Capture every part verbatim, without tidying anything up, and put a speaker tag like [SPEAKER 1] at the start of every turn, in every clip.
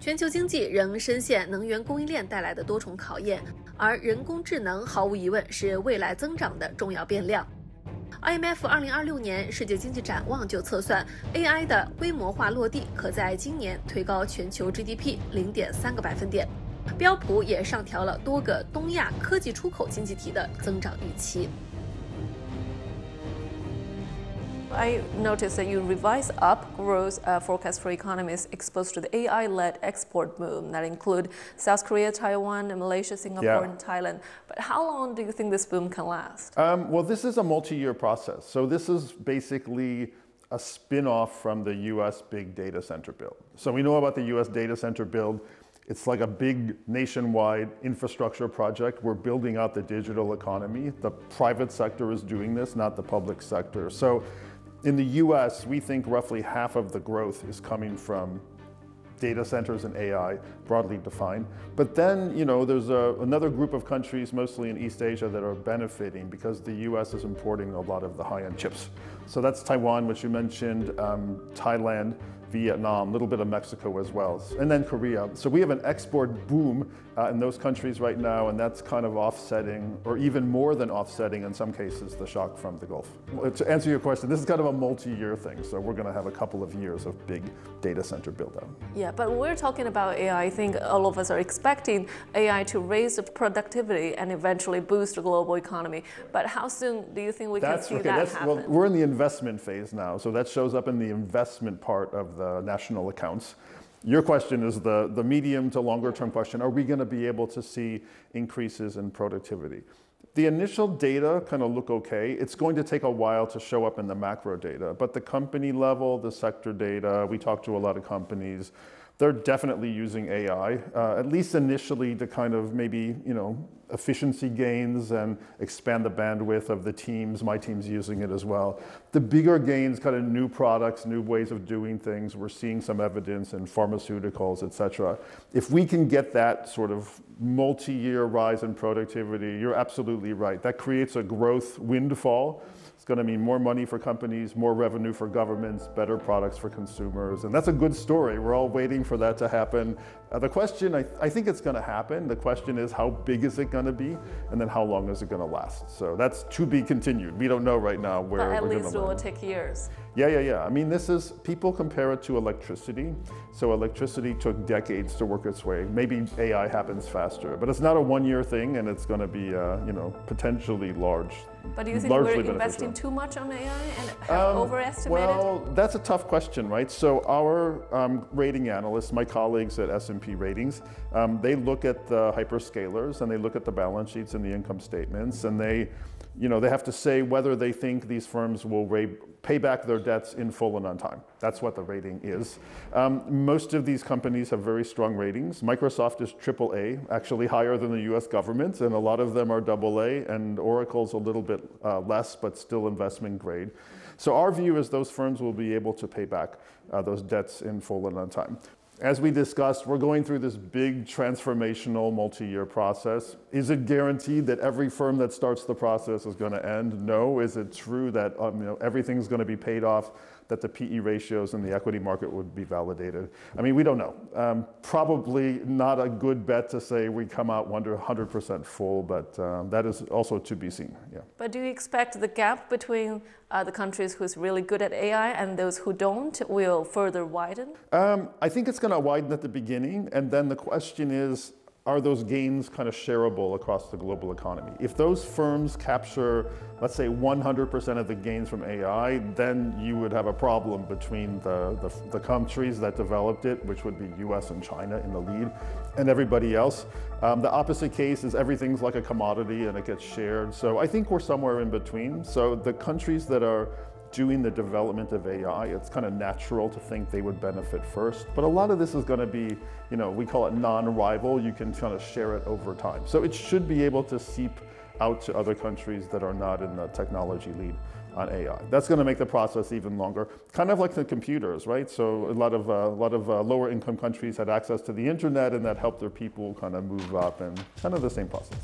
[SPEAKER 1] 全球经济仍深陷能源供应链带来的多重考验，而人工智能毫无疑问是未来增长的重要变量。I M F 二零二六年世界经济展望就测算 A I 的规模化落地可在今年推高全球 G D P 零点三个百分点。标普也上调了多个东亚科技出口经济体的增长预期。
[SPEAKER 2] I noticed that you revised up growth uh, forecast for economies exposed to the A I-led export boom that include South Korea, Taiwan, Malaysia, Singapore,
[SPEAKER 3] yeah.
[SPEAKER 2] and Thailand. But how long do you think this boom can last?
[SPEAKER 3] Um, well, this is a multi-year process. So this is basically a spin-off from the U S big data center build. So we know about the U S data center build. It's like a big nationwide infrastructure project. We're building out the digital economy. The private sector is doing this, not the public sector. So in the U S, we think roughly half of the growth is coming from data centers and A I, broadly defined. But then, you know, there's a, another group of countries, mostly in East Asia, that are benefiting because the U S is importing a lot of the high-end chips. So that's Taiwan, which you mentioned, um, Thailand, Vietnam, a little bit of Mexico as well, and then Korea. So we have an export boom uh, in those countries right now, and that's kind of offsetting, or even more than offsetting in some cases, the shock from the Gulf. Well, to answer your question, this is kind of a multi-year thing, so we're going to have a couple of years of big data center build-out.
[SPEAKER 2] Yeah, but when we're talking about A I, I think all of us are expecting A I to raise the productivity and eventually boost the global economy. But how soon do you think we
[SPEAKER 3] that's,
[SPEAKER 2] can see
[SPEAKER 3] okay,
[SPEAKER 2] that
[SPEAKER 3] that's,
[SPEAKER 2] happen?
[SPEAKER 3] Well, we're in the investment phase now, so that shows up in the investment part of the national accounts. Your question is the, the medium to longer term question. Are we going to be able to see increases in productivity? The initial data kind of look okay. It's going to take a while to show up in the macro data, but the company level, the sector data, we talk to a lot of companies, they're definitely using A I, uh, at least initially to kind of maybe, you know, efficiency gains and expand the bandwidth of the teams. My team's using it as well. The bigger gains, kind of new products, new ways of doing things. We're seeing some evidence in pharmaceuticals, et cetera. If we can get that sort of multi-year rise in productivity, you're absolutely right. That creates a growth windfall. It's going to mean more money for companies, more revenue for governments, better products for consumers. And that's a good story. We're all waiting for that to happen. Uh, the question, I, I think it's going to happen. The question is, how big is it going to be? And then how long is it going to last? So that's to be continued. We don't know right now where
[SPEAKER 2] but at
[SPEAKER 3] we're going to
[SPEAKER 2] least it will take years.
[SPEAKER 3] Yeah, yeah, yeah. I mean, this is, people compare it to electricity. So electricity took decades to work its way. Maybe A I happens faster, but it's not a one-year thing, and it's going to be, uh, you know, potentially large.
[SPEAKER 2] But do you think we're investing too much on A I and have um, overestimated?
[SPEAKER 3] Well, that's a tough question, right? So our um, rating analysts, my colleagues at S and P Ratings, um, they look at the hyperscalers and they look at the balance sheets and the income statements, and they, you know, they have to say whether they think these firms will pay back their debts in full and on time. That's what the rating is. Um, most of these companies have very strong ratings. Microsoft is triple A, actually higher than the U S government, and a lot of them are double A, and Oracle's a little bit uh, less, but still investment grade. So our view is those firms will be able to pay back uh, those debts in full and on time. As we discussed, we're going through this big transformational multi-year process. Is it guaranteed that every firm that starts the process is going to end? No. Is it true that um, you know, everything's going to be paid off, that the P E ratios in the equity market would be validated? I mean, we don't know. Um, probably not a good bet to say we come out one hundred percent full, but um, that is also to be seen. Yeah.
[SPEAKER 2] But do you expect the gap between uh, the countries who's really good at A I and those who don't will further widen?
[SPEAKER 3] Um, I think it's going to widen at the beginning, and then the question is, are those gains kind of shareable across the global economy? If those firms capture, let's say, one hundred percent of the gains from A I, then you would have a problem between the, the, the countries that developed it, which would be U S and China in the lead, and everybody else. Um, the opposite case is everything's like a commodity and it gets shared. So I think we're somewhere in between. So the countries that are doing the development of A I, it's kind of natural to think they would benefit first. But a lot of this is going to be, you know, we call it non-rival. You can kind of share it over time. So it should be able to seep out to other countries that are not in the technology lead on A I. That's going to make the process even longer. Kind of like the computers, right? So a lot of, uh, a lot of uh, lower income countries had access to the internet, and that helped their people kind of move up, and kind of the same process.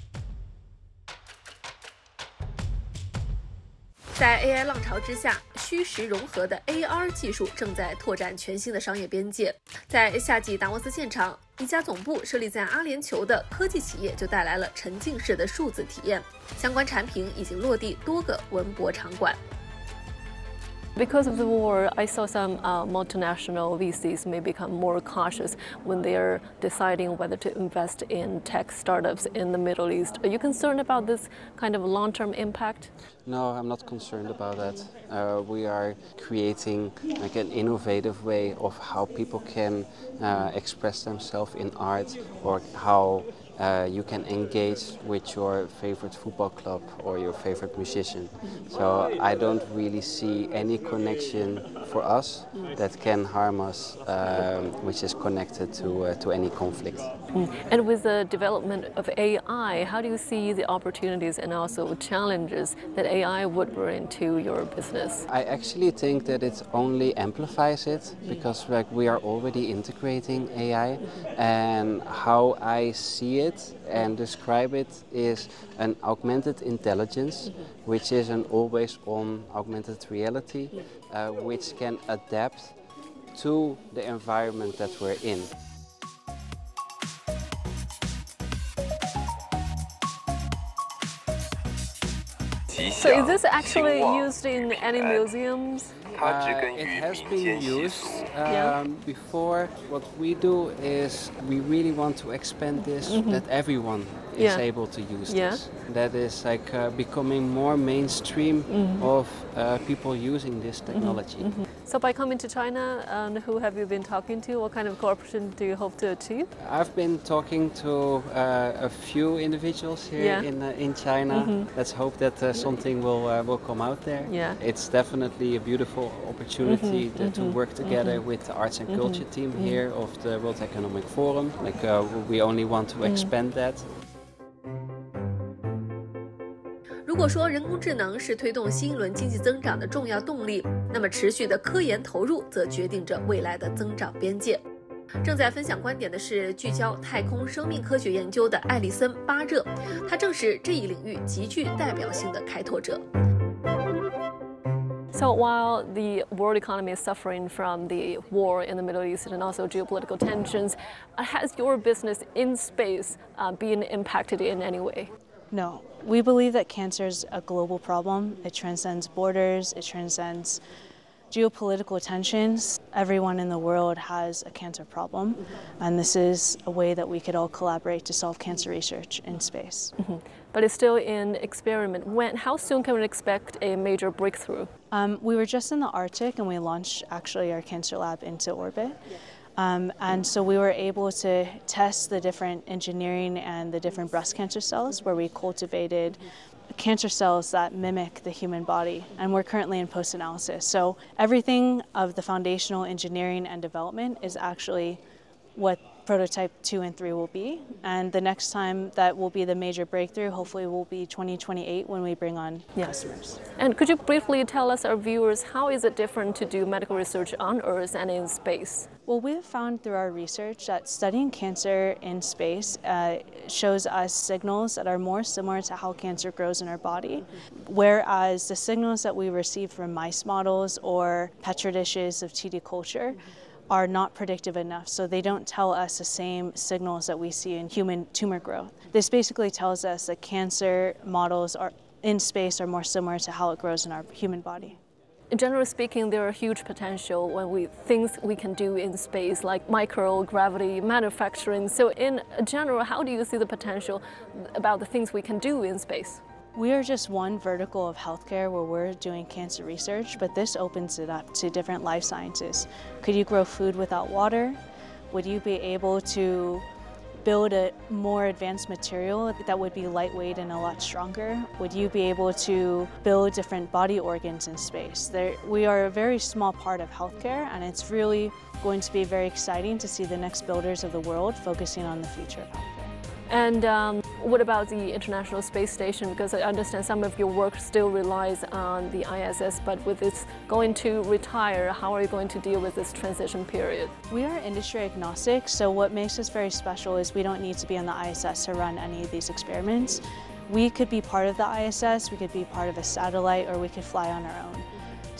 [SPEAKER 1] 在 A I 浪潮之下， 虚实融合的 A R 技术正在拓展全新的商业边界。在夏季达沃斯现场，一家总部设立在阿联酋的科技企业就带来了沉浸式的数字体验，相关产品已经落地多个文博场馆。
[SPEAKER 2] Because of the war, I saw some uh, multinational V Cs may become more cautious when they are deciding whether to invest in tech startups in the Middle East. Are you concerned about this kind of long-term impact?
[SPEAKER 4] No, I'm not concerned about that. Uh, we are creating like an innovative way of how people can uh, express themselves in art, or how Uh, you can engage with your favorite football club or your favorite musician. So I don't really see any connection for us that can harm us, um, which is connected to, uh, to any conflict.
[SPEAKER 2] Mm. And with the development of A I, how do you see the opportunities and also challenges that A I would bring to your business?
[SPEAKER 4] I actually think that it only amplifies it, because like, we are already integrating A I, and how I see it and describe it is an augmented intelligence, which is an always-on augmented reality, uh, which can adapt to the environment that we're in.
[SPEAKER 2] So is this actually used in any museums?
[SPEAKER 4] Uh, it has been used um,
[SPEAKER 2] Yeah.
[SPEAKER 4] before. What we do is we really want to expand this,
[SPEAKER 2] Mm-hmm.
[SPEAKER 4] that everyone is
[SPEAKER 2] Yeah.
[SPEAKER 4] able to use
[SPEAKER 2] Yeah.
[SPEAKER 4] this. That is like uh, becoming more mainstream
[SPEAKER 2] Mm-hmm.
[SPEAKER 4] of uh, people using this technology.
[SPEAKER 2] Mm-hmm. So by coming to China, um, who have you been talking to? What kind of cooperation do you hope to achieve?
[SPEAKER 4] I've been talking to uh, a few individuals here
[SPEAKER 2] Yeah.
[SPEAKER 4] in uh, in China.
[SPEAKER 2] Mhm.
[SPEAKER 4] Let's hope that uh, something will uh, will come out there.
[SPEAKER 2] Yeah.
[SPEAKER 4] It's definitely a beautiful opportunity
[SPEAKER 2] Mhm,
[SPEAKER 4] to, to
[SPEAKER 2] mhm,
[SPEAKER 4] work together
[SPEAKER 2] mhm.
[SPEAKER 4] with the arts and
[SPEAKER 2] Mhm,
[SPEAKER 4] culture team
[SPEAKER 2] mhm.
[SPEAKER 4] here of the World Economic Forum. Like uh, we only want to expand that.
[SPEAKER 1] 如果说人工智能是推动新一轮经济增长的重要动力，那么持续的科研投入则决定着未来的增长边界。正在分享观点的是聚焦太空生命科学研究的艾利森·巴热，他正是这一领域极具代表性的开拓者。
[SPEAKER 2] So while the world economy is suffering from the war in the Middle East and also geopolitical tensions, has your business in space uh, been impacted in any way?
[SPEAKER 5] No. We believe that cancer is a global problem. It transcends borders, it transcends geopolitical tensions. Everyone in the world has a cancer problem, and this is a way that we could all collaborate to solve cancer research in space.
[SPEAKER 2] Mm-hmm. But it's still in experiment. When, how soon can we expect a major breakthrough?
[SPEAKER 5] Um, we were just in the Arctic, and we launched actually our cancer lab into orbit. Um, and so we were able to test the different engineering and the different breast cancer cells, where we cultivated cancer cells that mimic the human body, and we're currently in post-analysis. So everything of the foundational engineering and development is actually what prototype two and three will be, and the next time that will be the major breakthrough hopefully will be twenty twenty-eight when we bring on
[SPEAKER 2] Yeah.
[SPEAKER 5] customers.
[SPEAKER 2] And could you briefly tell us, our viewers, how is it different to do medical research on Earth and in space?
[SPEAKER 5] Well, we have found through our research that studying cancer in space uh, shows us signals that are more similar to how cancer grows in our body, whereas the signals that we receive from mice models or petri dishes of T D culture are not predictive enough, so they don't tell us the same signals that we see in human tumor growth. This basically tells us that cancer models are in space are more similar to how it grows in our human body.
[SPEAKER 2] Generally speaking, there are huge potential when we things we can do in space, like microgravity, manufacturing. So in general, how do you see the potential about the things we can do in space?
[SPEAKER 5] We are just one vertical of healthcare where we're doing cancer research, but this opens it up to different life sciences. Could you grow food without water? Would you be able to build a more advanced material that would be lightweight and a lot stronger? Would you be able to build different body organs in space? There, we are a very small part of healthcare, and it's really going to be very exciting to see the next builders of the world focusing on the future of healthcare.
[SPEAKER 2] And um, what about the International Space Station? Because I understand some of your work still relies on the I S S, but with its going to retire, how are you going to deal with this transition period?
[SPEAKER 5] We are industry agnostic, so what makes us very special is we don't need to be on the I S S to run any of these experiments. We could be part of the I S S, we could be part of a satellite, or we could fly on our own.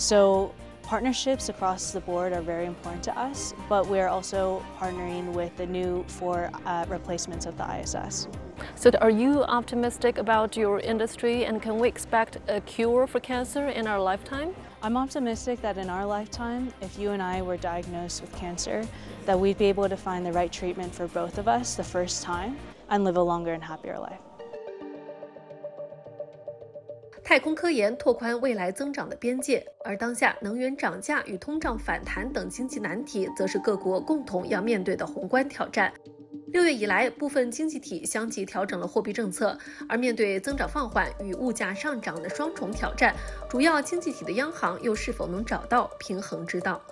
[SPEAKER 5] So partnerships across the board are very important to us, but we're also partnering with the new four uh, replacements of the I S S.
[SPEAKER 2] So are you optimistic about your industry, and can we expect a cure for cancer in our lifetime?
[SPEAKER 5] I'm optimistic that in our lifetime, if you and I were diagnosed with cancer, that we'd be able to find the right treatment for both of us the first time and live a longer and happier life.
[SPEAKER 1] 太空科研拓宽未来增长的边界，而当下能源涨价与通胀反弹等经济难题，则是各国共同要面对的宏观挑战。六月以来，部分经济体相继调整了货币政策，而面对增长放缓与物价上涨的双重挑战，主要经济体的央行又是否能找到平衡之道？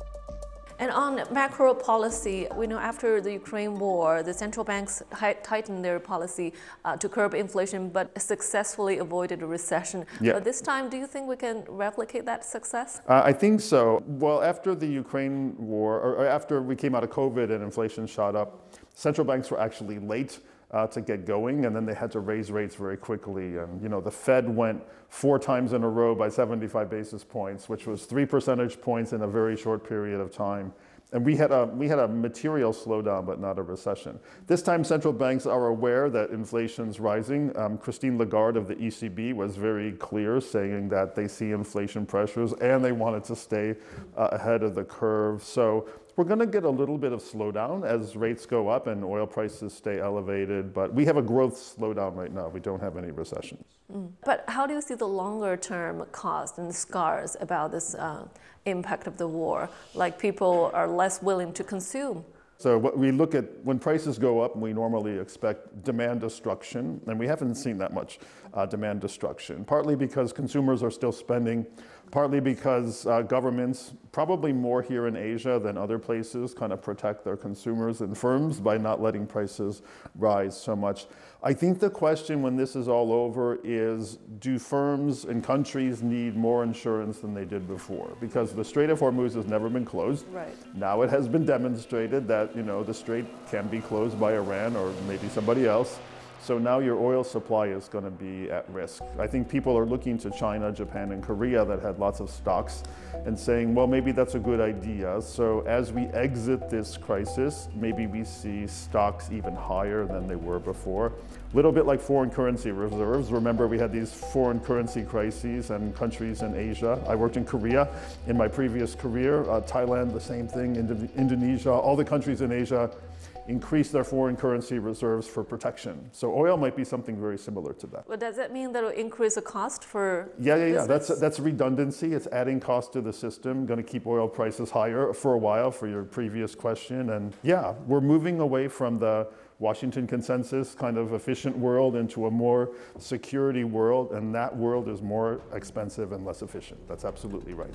[SPEAKER 2] And on macro policy, we know after the Ukraine war, the central banks tightened their policy uh, to curb inflation, but successfully avoided a recession.
[SPEAKER 3] Yeah.
[SPEAKER 2] But this time, do you think we can replicate that success?
[SPEAKER 3] Uh, I think so. Well, after the Ukraine war, or, or after we came out of COVID and inflation shot up, central banks were actually late uh, to get going, and then they had to raise rates very quickly. And you know, the Fed went four times in a row by seventy-five basis points, which was three percentage points in a very short period of time. And we had a we had a material slowdown, but not a recession. This time, central banks are aware that inflation's rising. Um, Christine Lagarde of the E C B was very clear, saying that they see inflation pressures and they wanted to stay uh, ahead of the curve. So we're going to get a little bit of slowdown as rates go up and oil prices stay elevated. But we have a growth slowdown right now. We don't have any recession.
[SPEAKER 2] Mm. But how do you see the longer term cost and scars about this uh, impact of the war? Like people are less willing to consume.
[SPEAKER 3] So what we look at, when prices go up, we normally expect demand destruction, and we haven't seen that much uh, demand destruction, partly because consumers are still spending, partly because uh, governments, probably more here in Asia than other places, kind of protect their consumers and firms by not letting prices rise so much. I think the question when this is all over is, do firms and countries need more insurance than they did before? Because the Strait of Hormuz has never been closed.
[SPEAKER 2] Right.
[SPEAKER 3] Now it has been demonstrated that, you know, the strait can be closed by Iran or maybe somebody else. So now your oil supply is going to be at risk. I think people are looking to China, Japan, and Korea that had lots of stocks and saying, well, maybe that's a good idea. So as we exit this crisis, maybe we see stocks even higher than they were before. A little bit like foreign currency reserves. Remember, we had these foreign currency crises and countries in Asia. I worked in Korea in my previous career. Uh, Thailand, the same thing. Indo- Indonesia, all the countries in Asia increase their foreign currency reserves for protection. So oil might be something very similar to that.
[SPEAKER 2] But does that mean that it will increase the cost for
[SPEAKER 3] Yeah, yeah, yeah.
[SPEAKER 2] business?
[SPEAKER 3] That's that's redundancy. It's adding cost to the system, going to keep oil prices higher for a while, for your previous question. And yeah, we're moving away from the Washington consensus kind of efficient world into a more security world, and that world is more expensive and less efficient. That's absolutely right.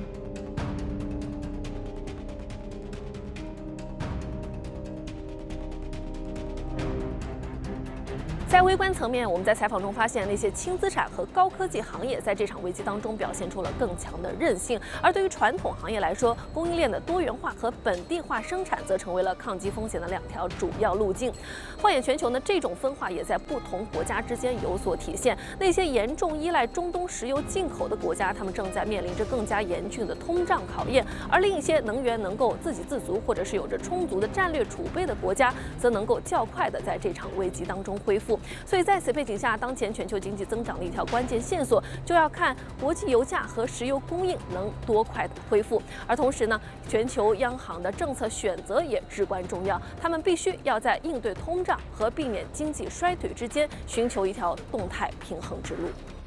[SPEAKER 1] 在微观层面，我们在采访中发现，那些轻资产和高科技行业在这场危机当中表现出了更强的韧性；而对于传统行业来说，供应链的多元化和本地化生产则成为了抗击风险的两条主要路径。放眼全球呢，这种分化也在不同国家之间有所体现。那些严重依赖中东石油进口的国家，他们正在面临着更加严峻的通胀考验；而另一些能源能够自给自足或者是有着充足的战略储备的国家，则能够较快的在这场危机当中恢复。所以在此背景下，当前全球经济增长的一条关键线索，就要看国际油价和石油供应能多快的恢复。而同时呢，全球央行的政策选择也至关重要，他们必须要在应对通胀和避免经济衰退之间寻求一条动态平衡之路。